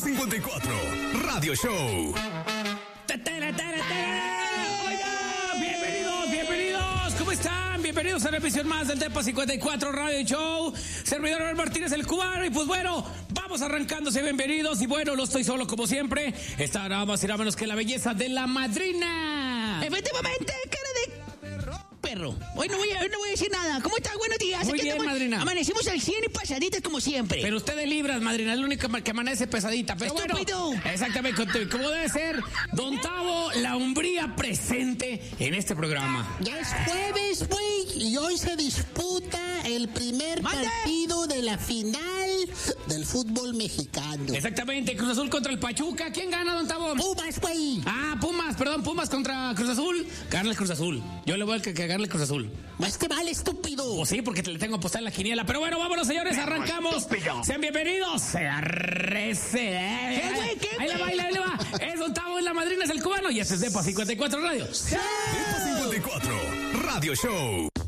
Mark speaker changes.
Speaker 1: 54 Radio Show.
Speaker 2: Bienvenidos, ¿cómo están? Bienvenidos a una emisión más del Depa 54 Radio Show. Servidor Abel Martínez, el cubano. Y pues bueno, vamos arrancándose, bienvenidos. Y bueno, no estoy solo como siempre. Está nada más y nada menos que la belleza de la madrina.
Speaker 3: Efectivamente, cara de perro. Hoy no voy a decir nada. ¿Cómo estás? Buenos días.
Speaker 2: Muy bien, madrina.
Speaker 3: Amanecimos al 100 y pasaditas como siempre.
Speaker 2: Pero usted de libras, madrina, es la única que amanece pesadita. Pero
Speaker 3: ¡estúpido!
Speaker 2: Bueno, exactamente, como debe ser, Don Tavo, la hombría presente en este programa.
Speaker 4: Ya es jueves, güey, y hoy se disputa el primer partido de la final del fútbol mexicano.
Speaker 2: Exactamente, Cruz Azul contra el Pachuca. ¿Quién gana, Don Tavo?
Speaker 4: Pumas, güey.
Speaker 2: Pumas contra Cruz Azul. Gana el Cruz Azul. Yo le voy a que gane el Cruz Azul.
Speaker 4: Más te vale, estúpido.
Speaker 2: Pues sí, porque te le tengo apostar en la quiniela. Pero bueno, vámonos, señores, arrancamos. Sean bienvenidos. Ahí le va. Es Don Tavo, es la madrina, es el cubano. Y este es Depa 54 Radio.
Speaker 1: Depa 54 Radio Show.